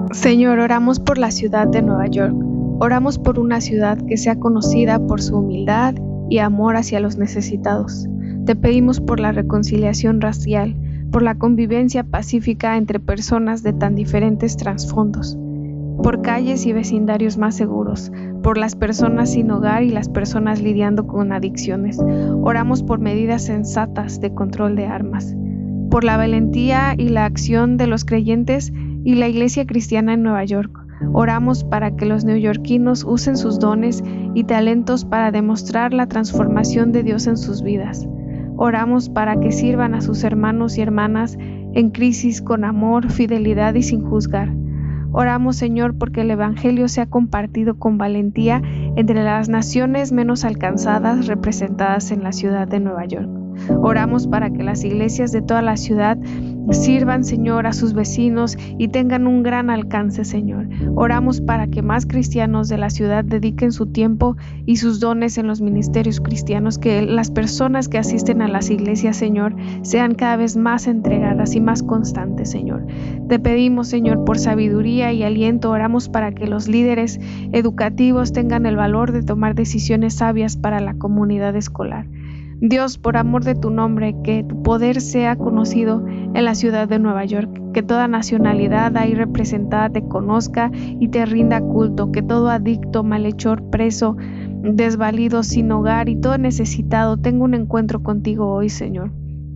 Señor, oramos por la ciudad de Nueva York. Oramos por una ciudad que sea conocida por su humildad y amor hacia los necesitados. Te pedimos por la reconciliación racial, por la convivencia pacífica entre personas de tan diferentes trasfondos, por calles y vecindarios más seguros, por las personas sin hogar y las personas lidiando con adicciones. Oramos por medidas sensatas de control de armas, por la valentía y la acción de los creyentes y la Iglesia Cristiana en Nueva York. Oramos para que los neoyorquinos usen sus dones y talentos para demostrar la transformación de Dios en sus vidas. Oramos para que sirvan a sus hermanos y hermanas en crisis con amor, fidelidad y sin juzgar. Oramos, Señor, porque el Evangelio sea compartido con valentía entre las naciones menos alcanzadas representadas en la ciudad de Nueva York. Oramos para que las iglesias de toda la ciudad sirvan, Señor, a sus vecinos y tengan un gran alcance, Señor. Oramos para que más cristianos de la ciudad dediquen su tiempo y sus dones en los ministerios cristianos, que las personas que asisten a las iglesias, Señor, sean cada vez más entregadas y más constantes, Señor. Te pedimos, Señor, por sabiduría y aliento. Oramos para que los líderes educativos tengan el valor de tomar decisiones sabias para la comunidad escolar. Dios, por amor de tu nombre, que tu poder sea conocido en la ciudad de Nueva York, que toda nacionalidad ahí representada te conozca y te rinda culto, que todo adicto, malhechor, preso, desvalido, sin hogar y todo necesitado tenga un encuentro contigo hoy, Señor.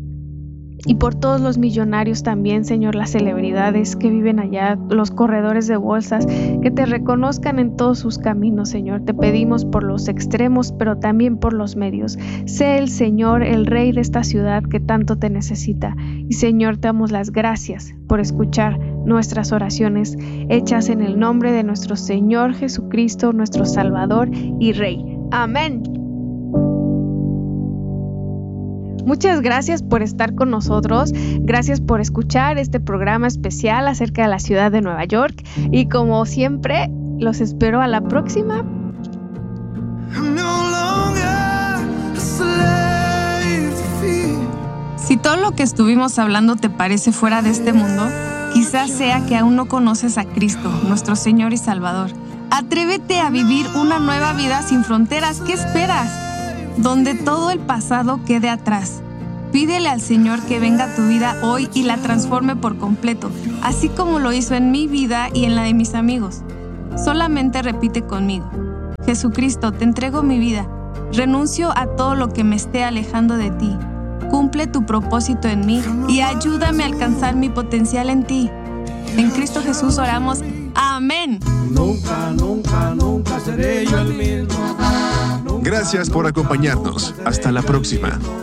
Y por todos los millonarios también, Señor, las celebridades que viven allá, los corredores de bolsas, que te reconozcan en todos sus caminos, Señor. Te pedimos por los extremos, pero también por los medios. Sé el Señor, el Rey de esta ciudad que tanto te necesita. Y Señor, te damos las gracias por escuchar nuestras oraciones hechas en el nombre de nuestro Señor Jesucristo, nuestro Salvador y Rey. Amén. Muchas gracias por estar con nosotros, gracias por escuchar este programa especial acerca de la ciudad de Nueva York y como siempre, los espero a la próxima. Si todo lo que estuvimos hablando te parece fuera de este mundo, quizás sea que aún no conoces a Cristo, nuestro Señor y Salvador. Atrévete a vivir una nueva vida sin fronteras. ¿Qué esperas? Donde todo el pasado quede atrás. Pídele al Señor que venga a tu vida hoy y la transforme por completo, así como lo hizo en mi vida y en la de mis amigos. Solamente repite conmigo: Jesucristo, te entrego mi vida. Renuncio a todo lo que me esté alejando de ti. Cumple tu propósito en mí y ayúdame a alcanzar mi potencial en ti. En Cristo Jesús oramos. Amén. Nunca, nunca, nunca seré yo el mismo. Gracias por acompañarnos. Hasta la próxima.